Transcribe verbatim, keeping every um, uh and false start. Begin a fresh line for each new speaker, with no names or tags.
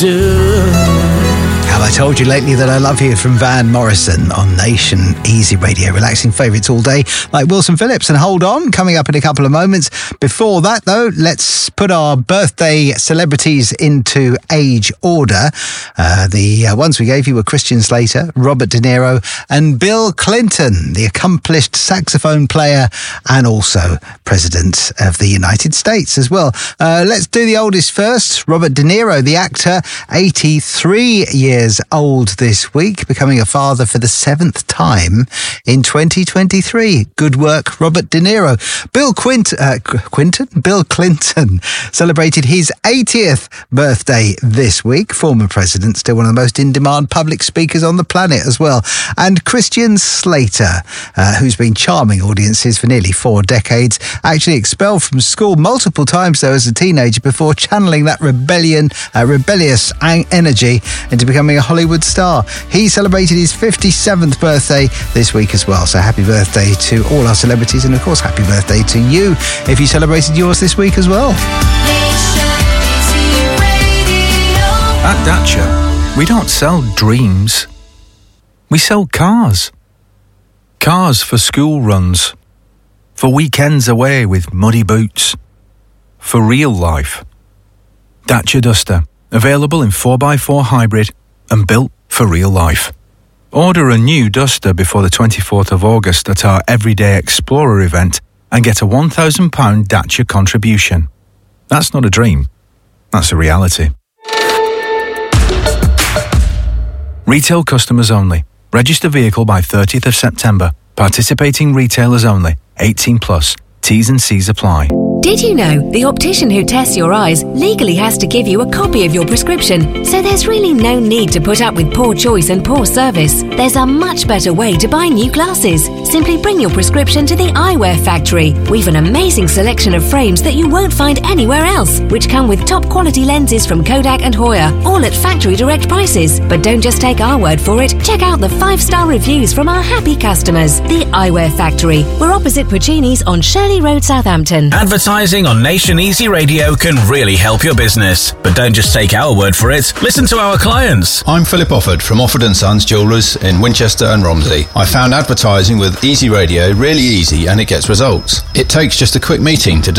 Have I told you lately that I love you from Van Morrison on Nation Easy Radio. Relaxing favourites all day like Wilson Phillips and Hold On coming up in a couple of moments. Before that though, let's put our birthday celebrities into age order. Uh, the uh, ones we gave you were Christian Slater, Robert De Niro and Bill Clinton, the accomplished saxophone player and also President of the United States as well. Uh, let's do the oldest first. Robert De Niro, the actor, eighty-three years old this week, becoming a father for the seventh time in twenty twenty-three. Good work, Robert De Niro. Bill Quint- uh, Quinton? Bill Clinton celebrated his eightieth birthday this week. Former president, still one of the most in-demand public speakers on the planet as well. And Christian Slater, uh, who's been charming audiences for nearly four decades, actually expelled from school multiple times though as a teenager before channeling that rebellion, uh, rebellious energy into becoming a Hollywood star. He celebrated his fifty-seventh birthday this week as well. So happy birthday to all our celebrities and of course happy birthday to you if you celebrated yours this week as well.
At Dacia, we don't sell dreams. We sell cars. Cars for school runs. For weekends away with muddy boots. For real life. Dacia Duster. Available in four by four hybrid and built for real life. Order a new Duster before the twenty-fourth of August at our Everyday Explorer event and get a one thousand pounds Dacia contribution. That's not a dream. That's a reality. Retail customers only. Register vehicle by thirtieth of September. Participating retailers only. eighteen plus. T's and C's apply.
Did you know the optician who tests your eyes legally has to give you a copy of your prescription? So there's really no need to put up with poor choice and poor service. There's a much better way to buy new glasses. Simply bring your prescription to the Eyewear Factory. We've an amazing selection of frames that you won't find anywhere else, which come with top quality lenses from Kodak and Hoya, all at factory direct prices. But don't just take our word for it. Check out the five-star reviews from our happy customers. The Eyewear Factory. We're opposite Puccini's on Shirley Road, Southampton.
Advertising on Nation Easy Radio can really help your business. But don't just take our word for it. Listen to our clients.
I'm Philip Offord from Offord and Sons Jewellers in Winchester and Romsey. I found advertising with Easy Radio really easy and it gets results. It takes just a quick meeting to